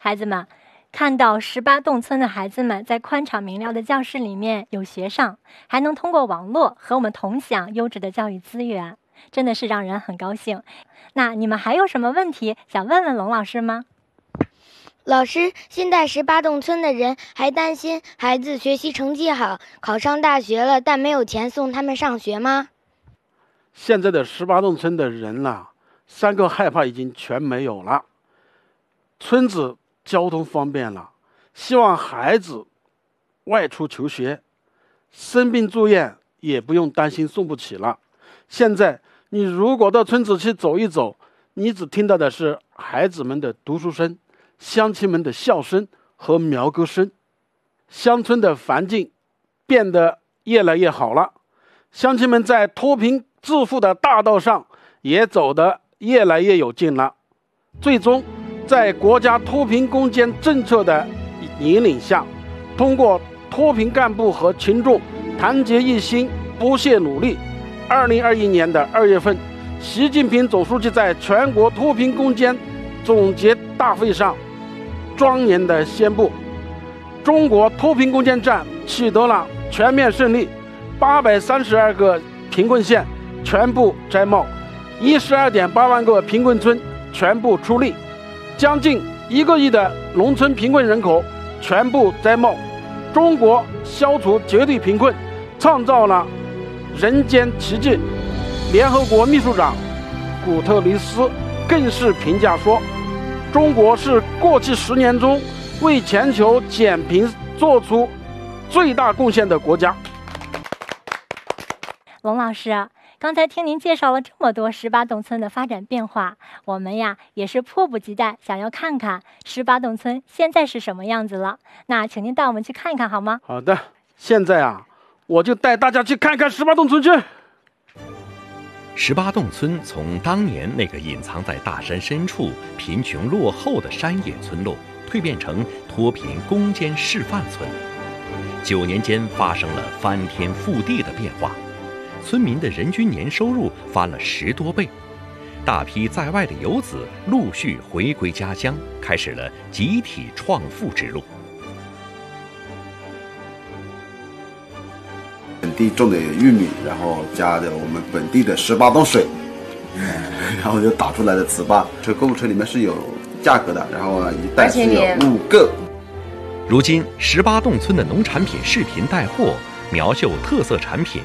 孩子们，看到18洞村的孩子们在宽敞明亮的教室里面有学上，还能通过网络和我们同享优质的教育资源，真的是让人很高兴。那你们还有什么问题想问问龙老师吗？ 老师，现在18洞村的人还担心孩子学习成绩好，考上大学了，但没有钱送他们上学吗？ 现在的18洞村的人呐，3个害怕已经全没有了。村子交通方便了，希望孩子外出求学，生病住院也不用担心送不起了。现在你如果到村子去走一走，你只听到的是孩子们的读书声、乡亲们的笑声和苗歌声。乡村的环境变得越来越好了，乡亲们在脱贫致富的大道上也走得越来越有劲了。最终在国家脱贫攻坚政策的引领下，通过脱贫干部和群众团结一心、不懈努力，2021年的2月份，习近平总书记在全国脱贫攻坚总结大会上庄严地宣布，中国脱贫攻坚战取得了全面胜利，832个贫困县全部摘帽，12.8万个贫困村全部出力，将近1个亿的农村贫困人口全部摘帽，中国消除绝对贫困，创造了人间奇迹。联合国秘书长古特雷斯更是评价说，中国是过去10年中为全球减贫做出最大贡献的国家。 龙老师，刚才听您介绍了这么多18洞村的发展变化，我们呀也是迫不及待想要看看18洞村现在是什么样子了。那请您带我们去看一看好吗？ 好的，现在啊，我就带大家去看看18洞村去。 18洞村从当年那个隐藏在大山深处、贫穷落后的山野村落，蜕变成脱贫攻坚示范村。9年间发生了翻天覆地的变化，村民的人均年收入翻了10多倍，大批在外的游子陆续回归家乡，开始了集体创富之路。 本地种的玉米，然后加的我们本地的18洞水，然后就打出来的糍粑。这购物车里面是有价格的，然后一袋是有5个。 如今18洞村的农产品视频带货，苗绣特色产品，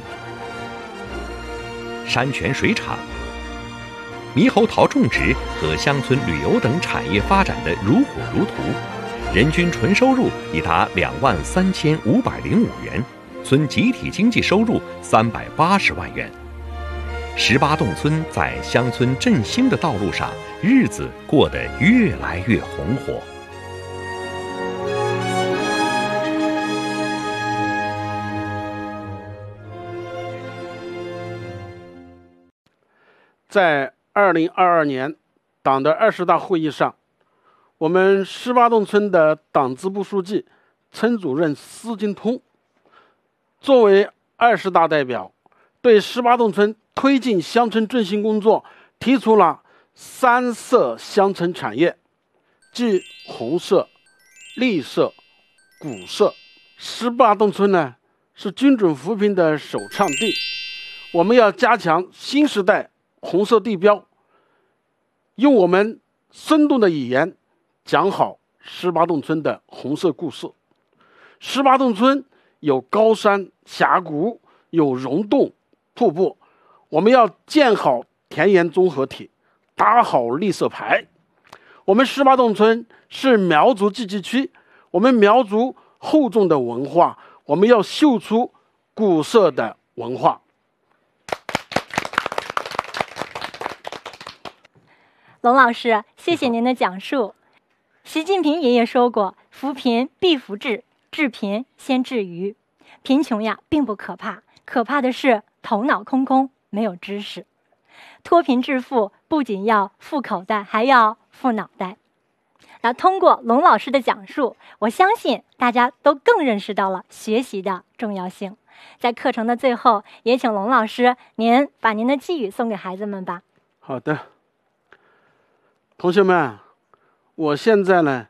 山泉水厂、猕猴桃种植和乡村旅游等产业发展的如火如荼，人均纯收入已达23505元，村集体经济收入380万元。18洞村在乡村振兴的道路上，日子过得越来越红火。 在2022年党的20大会议上，我们18洞村的党支部书记、村主任施金通作为20大代表，对18洞村推进乡村振兴工作提出了3色乡村产业，即红色、绿色、古色。18洞村呢是精准扶贫的首倡地，我们要加强新时代红色地标，用我们生动的语言讲好18洞村的红色故事。18洞村有高山峡谷，有溶洞瀑布，我们要建好田园综合体，打好绿色牌。我们18洞村是苗族聚集区，我们苗族厚重的文化，我们要秀出古色的文化。 龙老师，谢谢您的讲述。习近平爷爷说过，扶贫必扶志，治贫先治愚。贫穷呀并不可怕，可怕的是头脑空空，没有知识。脱贫致富不仅要富口袋，还要富脑袋。那通过龙老师的讲述，我相信大家都更认识到了学习的重要性。在课程的最后，也请龙老师您把您的寄语送给孩子们吧。 好的，同学们，我现在呢